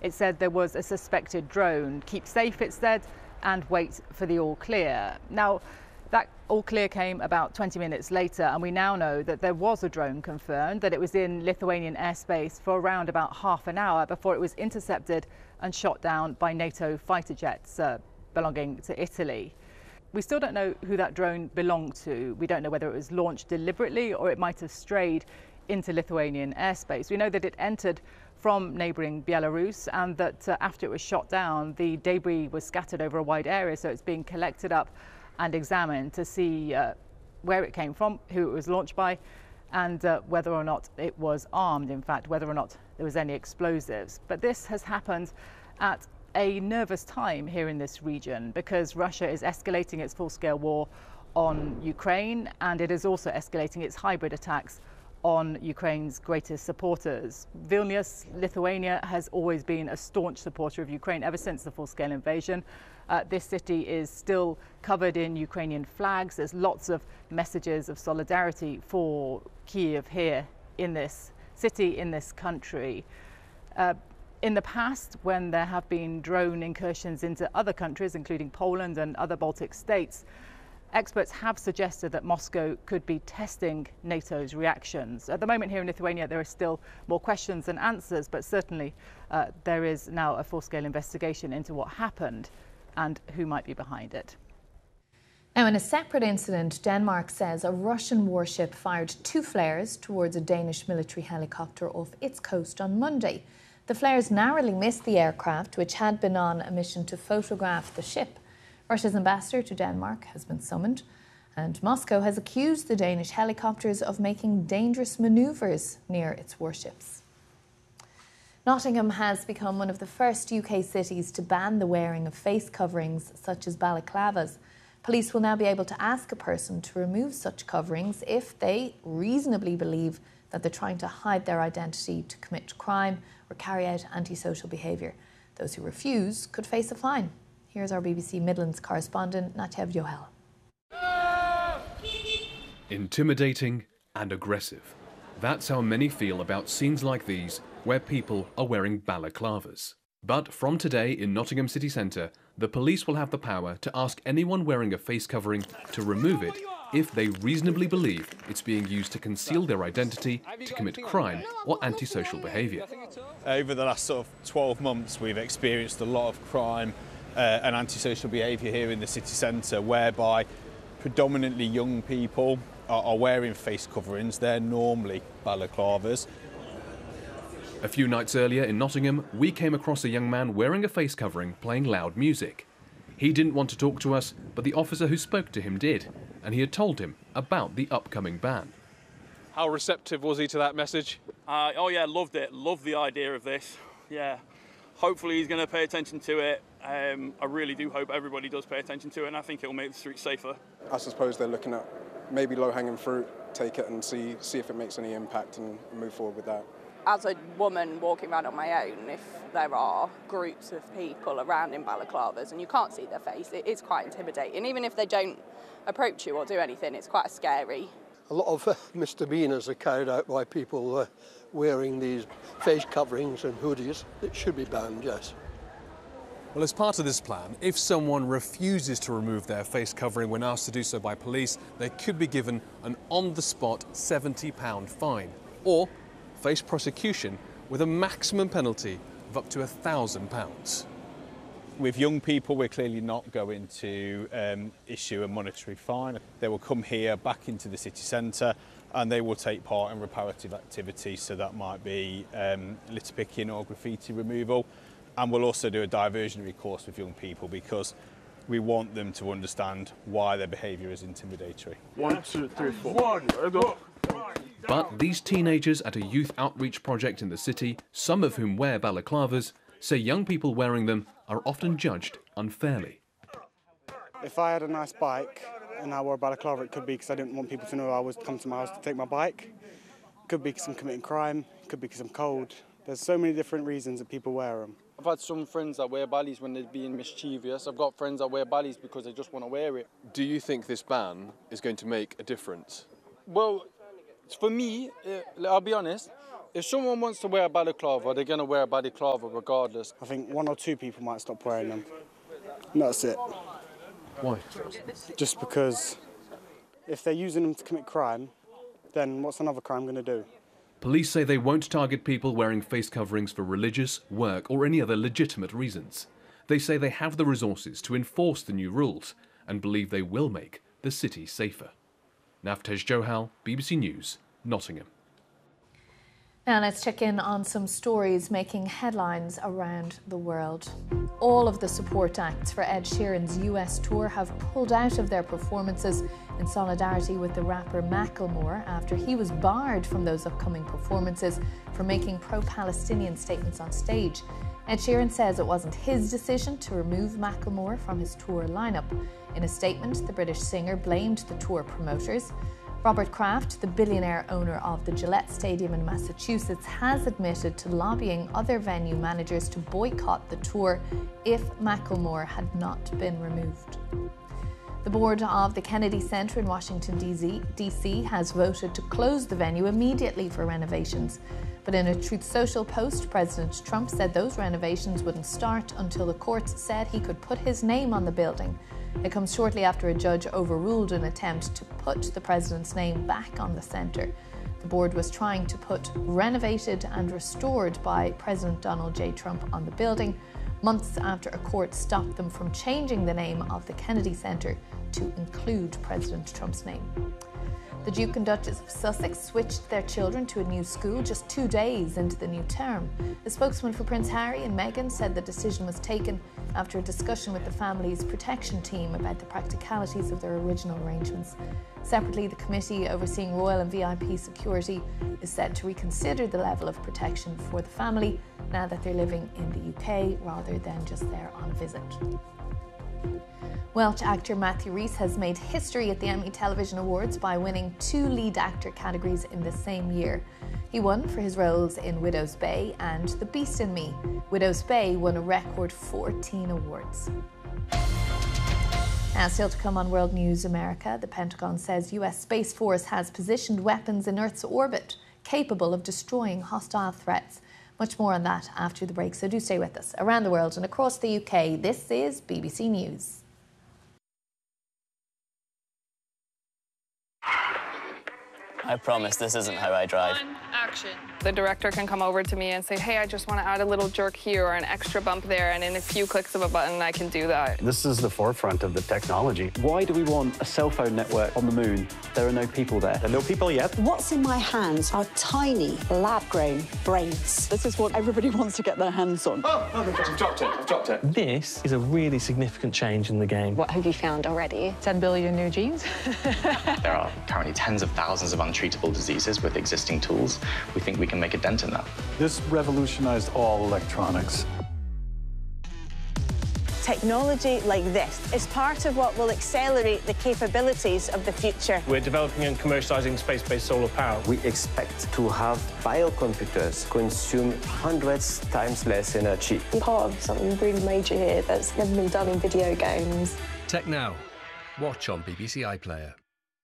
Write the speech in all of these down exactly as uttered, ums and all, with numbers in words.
It said there was a suspected drone. Keep safe, it said, and wait for the all clear. Now, that all clear came about twenty minutes later, and we now know that there was a drone confirmed, that it was in Lithuanian airspace for around about half an hour before it was intercepted and shot down by NATO fighter jets uh, belonging to Italy. We still don't know who that drone belonged to. We don't know whether it was launched deliberately or it might have strayed into Lithuanian airspace. We know that it entered from neighbouring Belarus, and that uh, after it was shot down, the debris was scattered over a wide area, so it's being collected up and examined to see uh, where it came from, who it was launched by, and uh, whether or not it was armed, in fact, whether or not there was any explosives. But this has happened at a nervous time here in this region, because Russia is escalating its full-scale war on Ukraine, and it is also escalating its hybrid attacks on Ukraine's greatest supporters. Vilnius, Lithuania, has always been a staunch supporter of Ukraine ever since the full-scale invasion. Uh, this city is still covered in Ukrainian flags. There's lots of messages of solidarity for Kyiv here in this city, in this country. Uh, in the past, when there have been drone incursions into other countries, including Poland and other Baltic states, experts have suggested that Moscow could be testing NATO's reactions. At the moment here in Lithuania, there are still more questions than answers, but certainly uh, there is now a full-scale investigation into what happened and who might be behind it. Now, in a separate incident, Denmark says a Russian warship fired two flares towards a Danish military helicopter off its coast on Monday. The flares narrowly missed the aircraft, which had been on a mission to photograph the ship. Russia's ambassador to Denmark has been summoned, and Moscow has accused the Danish helicopters of making dangerous manoeuvres near its warships. Nottingham has become one of the first U K cities to ban the wearing of face coverings such as balaclavas. Police will now be able to ask a person to remove such coverings if they reasonably believe that they're trying to hide their identity to commit crime or carry out antisocial behaviour. Those who refuse could face a fine. Here's our B B C Midlands correspondent, Natyev Johel. Intimidating and aggressive. That's how many feel about scenes like these, where people are wearing balaclavas. But from today in Nottingham city centre, the police will have the power to ask anyone wearing a face covering to remove it if they reasonably believe it's being used to conceal their identity, to commit crime or antisocial behaviour. Over the last sort of twelve months, we've experienced a lot of crime Uh, and antisocial behaviour here in the city centre, whereby predominantly young people are, are wearing face coverings. They're normally balaclavas. A few nights earlier in Nottingham, we came across a young man wearing a face covering playing loud music. He didn't want to talk to us, but the officer who spoke to him did, and he had told him about the upcoming ban. How receptive was he to that message? Uh, oh yeah, loved it. Loved the idea of this. Yeah. Hopefully he's going to pay attention to it. Um, I really do hope everybody does pay attention to it, and I think it'll make the streets safer. I suppose they're looking at maybe low-hanging fruit, take it and see see if it makes any impact and move forward with that. As a woman walking around on my own, if there are groups of people around in balaclavas and you can't see their face, it is quite intimidating. Even if they don't approach you or do anything, it's quite scary. A lot of uh, misdemeanours are carried out by people uh, wearing these face coverings and hoodies. It should be banned, yes. Well, as part of this plan, if someone refuses to remove their face covering when asked to do so by police, they could be given an on-the-spot seventy pound fine, or face prosecution with a maximum penalty of up to one thousand pounds. With young people, we're clearly not going to um, issue a monetary fine. They will come here back into the city centre and they will take part in reparative activities, so that might be um, litter picking or graffiti removal. And we'll also do a diversionary course with young people, because we want them to understand why their behaviour is intimidatory. One, two, three, four. One, go. But these teenagers at a youth outreach project in the city, some of whom wear balaclavas, say young people wearing them are often judged unfairly. If I had a nice bike and I wore a balaclava, it could be because I didn't want people to know I was come to my house to take my bike. It could be because I'm committing crime. It could be because I'm cold. There's so many different reasons that people wear them. I've had some friends that wear ballies when they're being mischievous. I've got friends that wear ballies because they just want to wear it. Do you think this ban is going to make a difference? Well, for me, uh, I'll be honest, If someone wants to wear a balaclava, they're going to wear a balaclava regardless. I think one or two people might stop wearing them. And that's it. Why? Just because if they're using them to commit crime, then what's another crime going to do? Police say they won't target people wearing face coverings for religious, work or any other legitimate reasons. They say they have the resources to enforce the new rules and believe they will make the city safer. Naftej Johal, B B C News, Nottingham. Now let's check in on some stories making headlines around the world. All of the support acts for Ed Sheeran's U S tour have pulled out of their performances in solidarity with the rapper Macklemore after he was barred from those upcoming performances for making pro-Palestinian statements on stage. Ed Sheeran says it wasn't his decision to remove Macklemore from his tour lineup. In a statement, the British singer blamed the tour promoters. Robert Kraft, the billionaire owner of the Gillette Stadium in Massachusetts, has admitted to lobbying other venue managers to boycott the tour if Macklemore had not been removed. The board of the Kennedy Center in Washington, D C has voted to close the venue immediately for renovations. But in a Truth Social post, President Trump said those renovations wouldn't start until the courts said he could put his name on the building. It comes shortly after a judge overruled an attempt to put the president's name back on the centre. The board was trying to put renovated and restored by President Donald J. Trump on the building, months after a court stopped them from changing the name of the Kennedy Center to include President Trump's name. The Duke and Duchess of Sussex switched their children to a new school just two days into the new term. A spokesman for Prince Harry and Meghan said the decision was taken after a discussion with the family's protection team about the practicalities of their original arrangements. Separately, the committee overseeing royal and V I P security is set to reconsider the level of protection for the family now that they're living in the U K rather than just there on a visit. Welsh actor Matthew Rhys has made history at the Emmy Television Awards by winning two lead actor categories in the same year. He won for his roles in Widow's Bay and The Beast in Me. Widow's Bay won a record fourteen awards. Now, still to come on World News America, the Pentagon says U S Space Force has positioned weapons in Earth's orbit capable of destroying hostile threats. Much more on that after the break, so do stay with us. Around the world and across the U K, this is B B C News. I promise this isn't how I drive. One, action. The director can come over to me and say, hey, I just want to add a little jerk here or an extra bump there, and in a few clicks of a button, I can do that. This is the forefront of the technology. Why do we want a cell phone network on the moon? There are no people there. There are no people yet. What's in my hands are tiny, lab-grown brains. This is what everybody wants to get their hands on. Oh, oh I've dropped it, I've dropped it. This is a really significant change in the game. What have you found already? ten billion new genes. There are currently tens of thousands of untreatable diseases with existing tools. We think we can make a dent in that. This revolutionized all electronics. Technology like this is part of what will accelerate the capabilities of the future. We're developing and commercializing space-based solar power. We expect to have biocomputers consume hundreds times less energy. I'm part of something really major here that's never been done in video games. Tech Now. Watch on B B C iPlayer.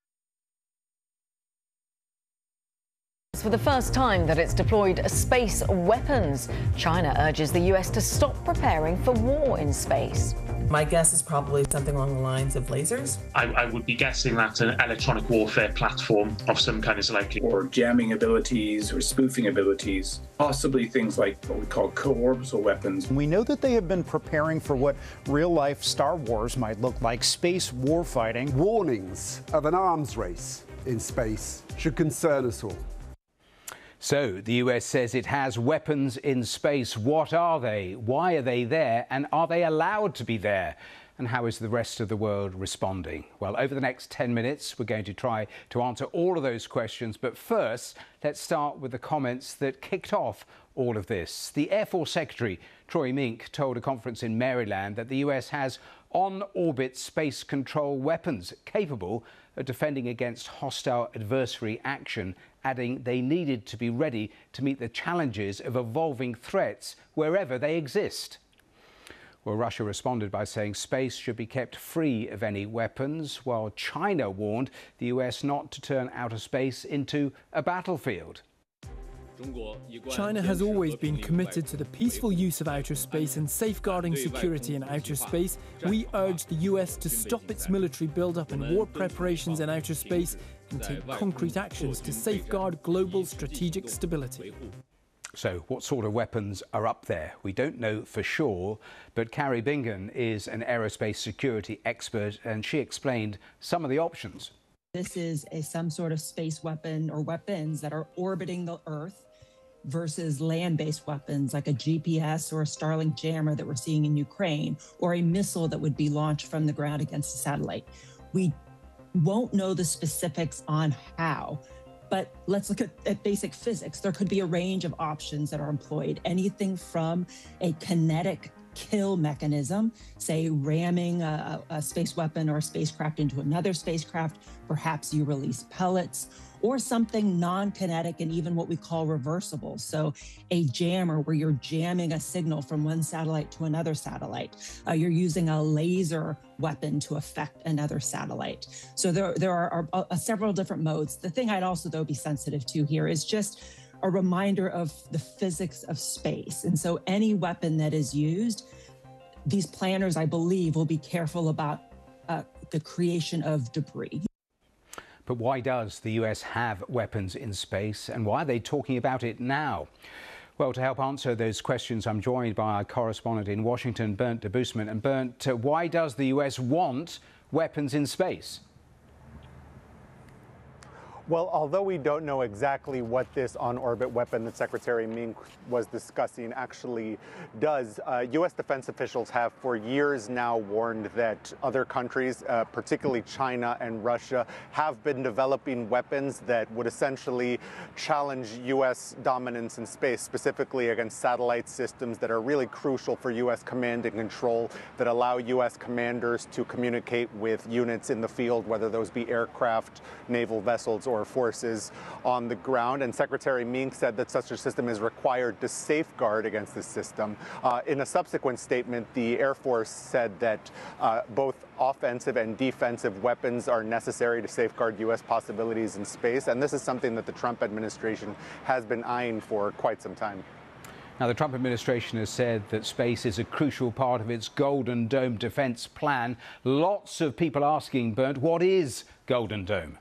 For the first time that it's deployed space weapons, China urges the U S to stop preparing for war in space. My guess is probably something along the lines of lasers. I, I would be guessing that an electronic warfare platform of some kind is likely. Or jamming abilities or spoofing abilities, possibly things like what we call co-orbital weapons. We know that they have been preparing for what real-life Star Wars might look like, space warfighting. Warnings of an arms race in space should concern us all. So, the U S says it has weapons in space. What are they? Why are they there? And are they allowed to be there? And how is the rest of the world responding? Well, over the next ten minutes, we're going to try to answer all of those questions. But first, let's start with the comments that kicked off all of this. The Air Force Secretary, Troy Mink, told a conference in Maryland that the U S has on-orbit space control weapons capable of defending against hostile adversary action, adding they needed to be ready to meet the challenges of evolving threats wherever they exist. Well, Russia responded by saying space should be kept free of any weapons, while China warned the U S not to turn outer space into a battlefield. China has always been committed to the peaceful use of outer space and safeguarding security in outer space. We urge the U S to stop its military build-up and war preparations in outer space and take concrete actions to safeguard global strategic stability. So what sort of weapons are up there? We don't know for sure, but Carrie Bingen is an aerospace security expert and she explained some of the options. This is a, some sort of space weapon or weapons that are orbiting the Earth versus land-based weapons like a G P S or a Starlink jammer that we're seeing in Ukraine, or a missile that would be launched from the ground against a satellite. We won't know the specifics on how, but let's look at, at basic physics. There could be a range of options that are employed, anything from a kinetic kill mechanism, say ramming a, a space weapon or a spacecraft into another spacecraft, perhaps you release pellets, or something non-kinetic and even what we call reversible. So a jammer where you're jamming a signal from one satellite to another satellite. Uh, you're using a laser weapon to affect another satellite. So there, there are, are uh, several different modes. The thing I'd also, though, be sensitive to here is just a reminder of the physics of space. And so any weapon that is used, these planners, I believe, will be careful about uh, the creation of debris. But why does the U S have weapons in space, and why are they talking about it now? Well, to help answer those questions, I'm joined by our correspondent in Washington, Bernd Debusmann. And Bernd, uh, why does the U S want weapons in space? Well, although we don't know exactly what this on-orbit weapon that Secretary Mink was discussing actually does, uh, U S defense officials have for years now warned that other countries, uh, particularly China and Russia, have been developing weapons that would essentially challenge U S dominance in space, specifically against satellite systems that are really crucial for U S command and control, that allow U S commanders to communicate with units in the field, whether those be aircraft, naval vessels, or forces on the ground. And Secretary Mink said that such a system is required to safeguard against this system. Uh, in a subsequent statement, the Air Force said that uh, both offensive and defensive weapons are necessary to safeguard U S possibilities in space. And this is something that the Trump administration has been eyeing for quite some time. Now, the Trump administration has said that space is a crucial part of its Golden Dome defense plan. Lots of people asking, Bernd, what is Golden Dome?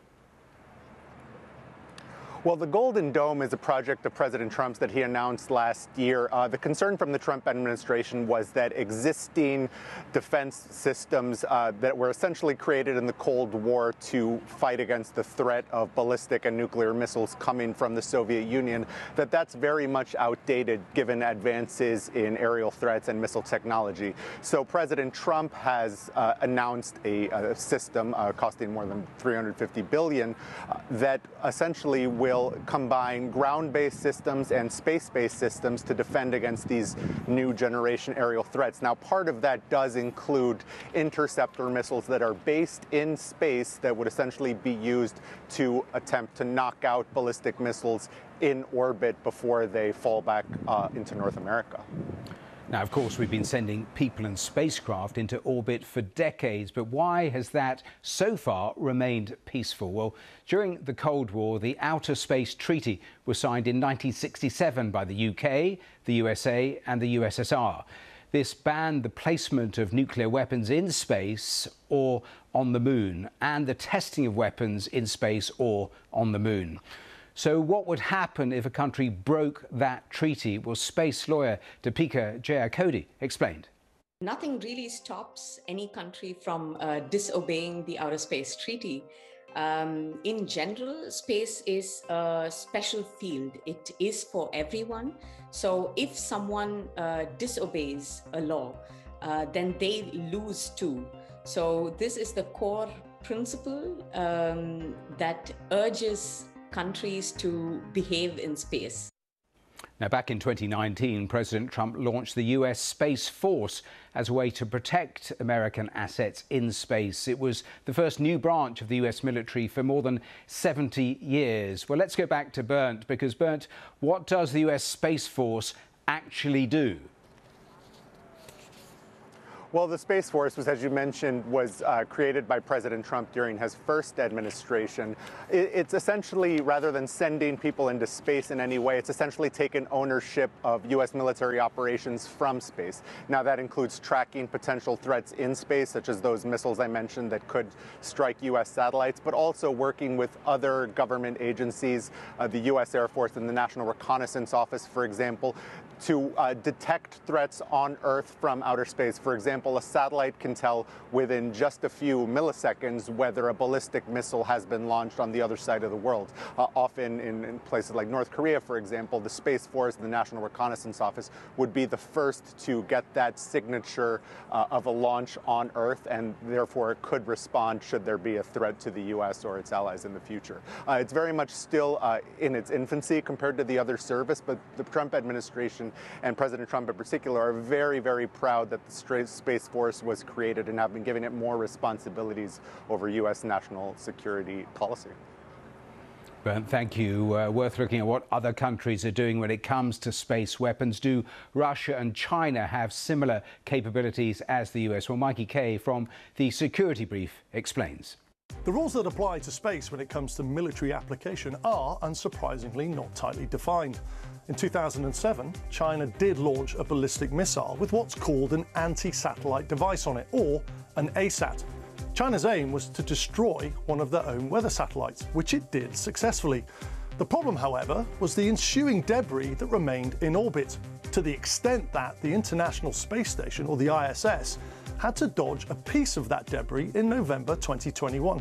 Well, the Golden Dome is a project of President Trump's that he announced last year. Uh, the concern from the Trump administration was that existing defense systems uh, that were essentially created in the Cold War to fight against the threat of ballistic and nuclear missiles coming from the Soviet Union, that that's very much outdated given advances in aerial threats and missile technology. So President Trump has uh, announced a, a system uh, costing more than three hundred fifty billion dollars uh, that essentially will combine ground-based systems and space-based systems to defend against these new generation aerial threats. Now, part of that does include interceptor missiles that are based in space that would essentially be used to attempt to knock out ballistic missiles in orbit before they fall back uh, into North America. Now, of course, we've been sending people and spacecraft into orbit for decades, but why has that so far remained peaceful? Well, during the Cold War, the Outer Space Treaty was signed in nineteen sixty-seven by the U K, the U S A and the U S S R. This banned the placement of nuclear weapons in space or on the moon, and the testing of weapons in space or on the moon. So what would happen if a country broke that treaty? Well, space lawyer Deepika Jayakody explained. Nothing really stops any country from uh, disobeying the Outer Space Treaty. Um, in general, space is a special field. It is for everyone. So if someone uh, disobeys a law, uh, then they lose too. So this is the core principle um, that urges countries to behave in space. Now, back in twenty nineteen, President Trump launched the U S Space Force as a way to protect American assets in space. It was the first new branch of the U S military for more than seventy years. Well, let's go back to Bernd, because Bernd, what does the U S Space Force actually do? Well, the Space Force was, as you mentioned, was uh, created by President Trump during his first administration. It, it's essentially, rather than sending people into space in any way, it's essentially taken ownership of U S military operations from space. Now, that includes tracking potential threats in space, such as those missiles I mentioned that could strike U S satellites, but also working with other government agencies, uh, the U S Air Force and the National Reconnaissance Office, for example, to uh, detect threats on Earth from outer space. For example, a satellite can tell within just a few milliseconds whether a ballistic missile has been launched on the other side of the world. Uh, often in, in places like North Korea, for example, the Space Force and the National Reconnaissance Office would be the first to get that signature uh, of a launch on Earth, and therefore it could respond should there be a threat to the U S or its allies in the future. Uh, it's very much still uh, in its infancy compared to the other service, but the Trump administration and President Trump in particular are very, very proud that the Space Force was created and have been giving it more responsibilities over U S national security policy. Bernd, thank you. Uh, worth looking at what other countries are doing when it comes to space weapons. Do Russia and China have similar capabilities as the U S? Well, Mikey Kay from the Security Brief explains. The rules that apply to space when it comes to military application are, unsurprisingly, not tightly defined. In two thousand seven, China did launch a ballistic missile with what's called an anti-satellite device on it, or an A SAT. China's aim was to destroy one of their own weather satellites, which it did successfully. The problem, however, was the ensuing debris that remained in orbit, to the extent that the International Space Station, or the I S S, had to dodge a piece of that debris in November twenty twenty-one.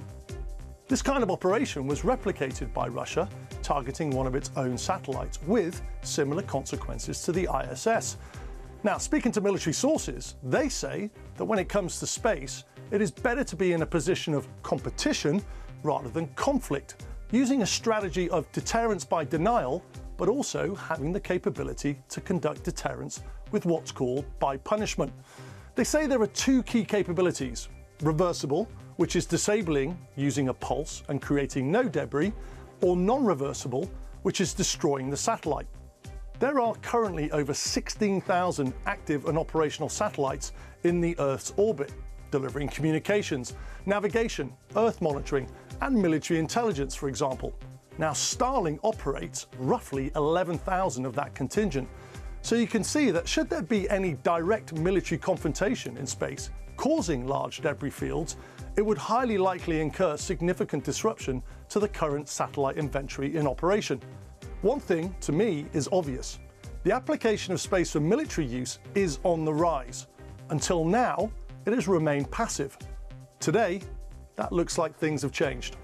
This kind of operation was replicated by Russia, targeting one of its own satellites, with similar consequences to the I S S. Now, speaking to military sources, they say that when it comes to space, it is better to be in a position of competition rather than conflict, using a strategy of deterrence by denial, but also having the capability to conduct deterrence with what's called by punishment. They say there are two key capabilities: reversible, which is disabling using a pulse and creating no debris, or non-reversible, which is destroying the satellite. There are currently over sixteen thousand active and operational satellites in the Earth's orbit, delivering communications, navigation, Earth monitoring, and military intelligence, for example. Now, Starlink operates roughly eleven thousand of that contingent. So you can see that should there be any direct military confrontation in space causing large debris fields, it would highly likely incur significant disruption to the current satellite inventory in operation. One thing, to me, is obvious. The application of space for military use is on the rise. Until now, it has remained passive. Today, that looks like things have changed.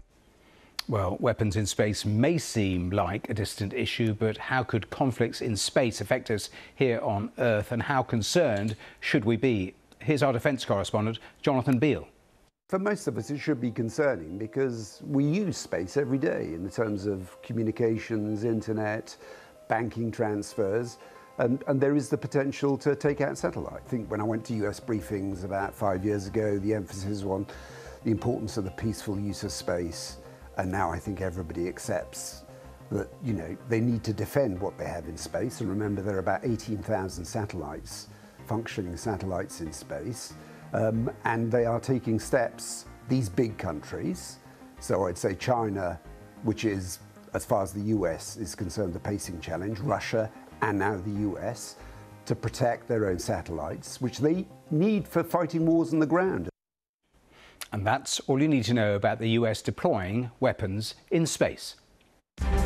Well, weapons in space may seem like a distant issue, but how could conflicts in space affect us here on Earth, and how concerned should we be? Here's our defence correspondent, Jonathan Beale. For most of us, it should be concerning because we use space every day in terms of communications, internet, banking transfers, and, and there is the potential to take out satellite. I think when I went to U S briefings about five years ago, the emphasis was on the importance of the peaceful use of space, and now I think everybody accepts that, you know, they need to defend what they have in space. And remember, there are about eighteen thousand satellites, functioning satellites in space. Um, and they are taking steps, these big countries, so I'd say China, which is, as far as the U S is concerned, the pacing challenge, Russia and now the U S, to protect their own satellites, which they need for fighting wars on the ground. And that's all you need to know about the U S deploying weapons in space.